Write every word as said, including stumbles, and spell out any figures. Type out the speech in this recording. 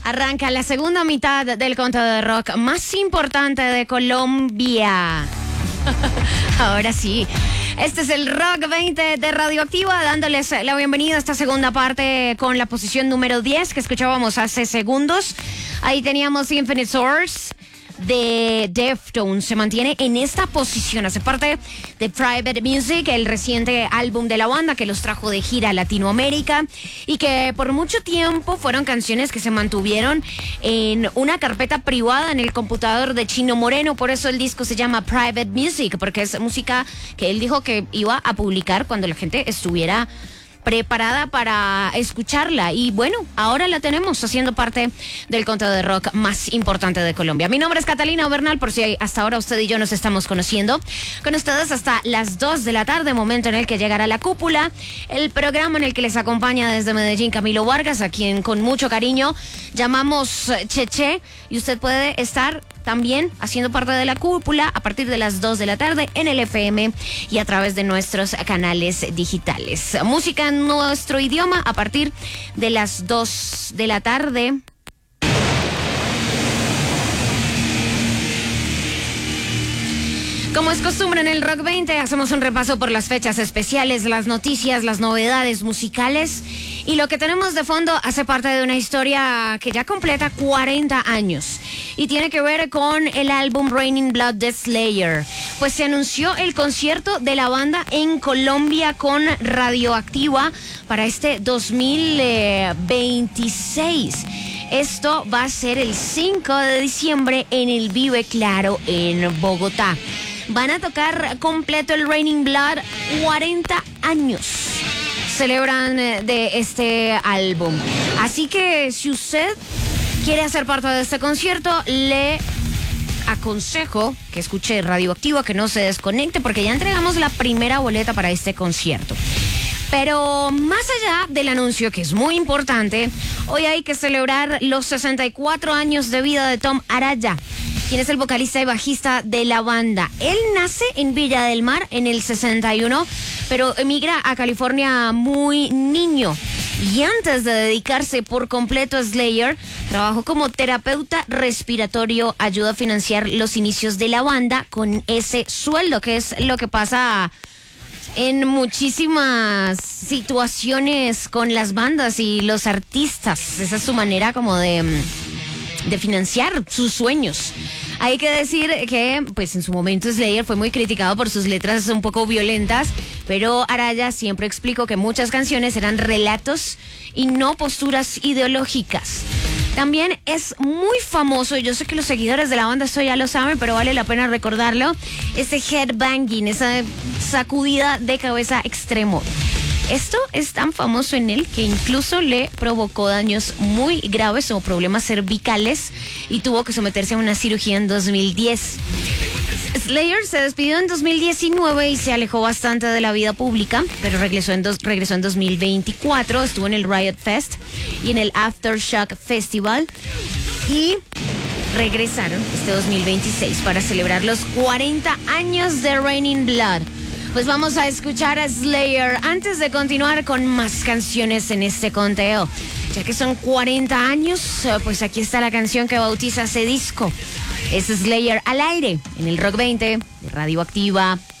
Arranca la segunda mitad del conteo de rock más importante de Colombia. Ahora sí. Este es el Rock veinte de Radioactiva, dándoles la bienvenida a esta segunda parte con la posición número diez que escuchábamos hace segundos. Ahí teníamos Infinite Source de Deftones. Se mantiene en esta posición. Hace parte de Private Music, el reciente álbum de la banda que los trajo de gira a Latinoamérica y que por mucho tiempo fueron canciones que se mantuvieron en una carpeta privada en el computador de Chino Moreno. Por eso el disco se llama Private Music, porque es música que él dijo que iba a publicar cuando la gente estuviera preparada para escucharla. Y bueno, ahora la tenemos haciendo parte del conteo de rock más importante de Colombia. Mi nombre es Catalina Bernal, por si hasta ahora usted y yo nos estamos conociendo. Con ustedes hasta las dos de la tarde, momento en el que llegará La Cúpula, el programa en el que les acompaña desde Medellín Camilo Vargas, a quien con mucho cariño llamamos Cheche, y usted puede estar también haciendo parte de La Cúpula a partir de las dos de la tarde en el F M y a través de nuestros canales digitales. Música en nuestro idioma a partir de las dos de la tarde. Como es costumbre en el Rock veinte, hacemos un repaso por las fechas especiales, las noticias, las novedades musicales. Y lo que tenemos de fondo hace parte de una historia que ya completa cuarenta años. Y tiene que ver con el álbum Raining Blood de Slayer. Pues se anunció el concierto de la banda en Colombia con Radioactiva para este dos mil veintiséis. Esto va a ser el cinco de diciembre en el Vive Claro en Bogotá. Van a tocar completo el Raining Blood, cuarenta años celebran de este álbum. Así que si usted quiere hacer parte de este concierto, le aconsejo que escuche Radioactiva, que no se desconecte, porque ya entregamos la primera boleta para este concierto. Pero más allá del anuncio, que es muy importante, hoy hay que celebrar los sesenta y cuatro años de vida de Tom Araya, quien es el vocalista y bajista de la banda. Él nace en Villa del Mar en el sesenta y uno, pero emigra a California muy niño. Y antes de dedicarse por completo a Slayer, trabajó como terapeuta respiratorio, ayuda a financiar los inicios de la banda con ese sueldo, que es lo que pasa en muchísimas situaciones con las bandas y los artistas. Esa es su manera como de, de financiar sus sueños. Hay que decir que, pues en su momento Slayer fue muy criticado por sus letras un poco violentas, pero Araya siempre explicó que muchas canciones eran relatos y no posturas ideológicas. También es muy famoso, y yo sé que los seguidores de la banda esto ya lo saben, pero vale la pena recordarlo, ese headbanging, esa sacudida de cabeza extremo. Esto es tan famoso en él que incluso le provocó daños muy graves o problemas cervicales y tuvo que someterse a una cirugía en dos mil diez. Slayer se despidió en dos mil diecinueve y se alejó bastante de la vida pública, pero regresó en, dos, regresó en dos mil veinticuatro, estuvo en el Riot Fest y en el Aftershock Festival y regresaron este dos mil veintiséis para celebrar los cuarenta años de Raining Blood. Pues vamos a escuchar a Slayer antes de continuar con más canciones en este conteo. Ya que son cuarenta años, pues aquí está la canción que bautiza ese disco. Es Slayer al aire en el Rock veinte de Radioactiva.